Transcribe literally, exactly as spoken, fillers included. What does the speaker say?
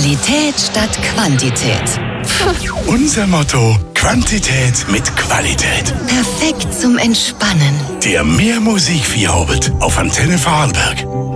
Qualität statt Quantität. Unser Motto: Quantität mit Qualität. Perfekt zum Entspannen. Der Mehr Musik Vierhobelt auf Antenne Vorarlberg.